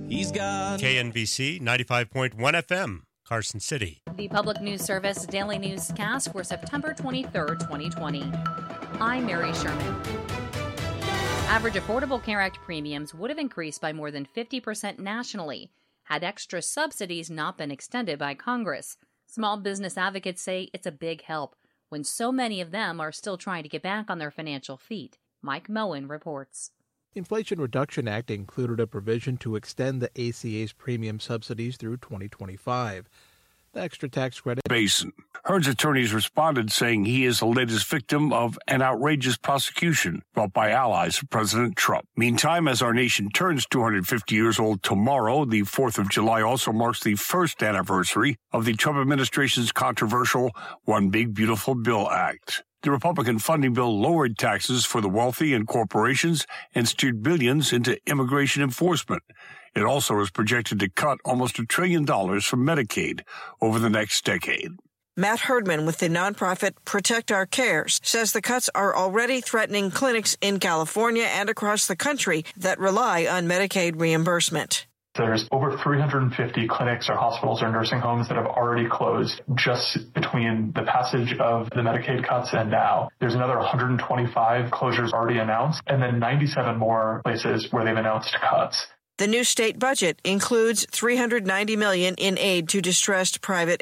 He's got KNVC 95.1 FM, Carson City. The Public News Service Daily Newscast for September 23rd, 2020. I'm Mary Sherman. Average Affordable Care Act premiums would have increased by more than 50% nationally had extra subsidies not been extended by Congress. Small business advocates say it's a big help when so many of them are still trying to get back on their financial feet. Mike Moen reports. The Inflation Reduction Act included a provision to extend the ACA's premium subsidies through 2025. The extra tax credit. Basin. Heard's attorneys responded saying he is the latest victim of an outrageous prosecution brought by allies of President Trump. Meantime, as our nation turns 250 years old tomorrow, the 4th of July also marks the first anniversary of the Trump administration's controversial One Big Beautiful Bill Act. The Republican funding bill lowered taxes for the wealthy and corporations and steered billions into immigration enforcement. It also is projected to cut almost $1 trillion from Medicaid over the next decade. Matt Herdman with the nonprofit Protect Our Cares says the cuts are already threatening clinics in California and across the country that rely on Medicaid reimbursement. There's over 350 clinics or hospitals or nursing homes that have already closed just between the passage of the Medicaid cuts and now. There's another 125 closures already announced, and then 97 more places where they've announced cuts. The new state budget includes $390 million in aid to distressed private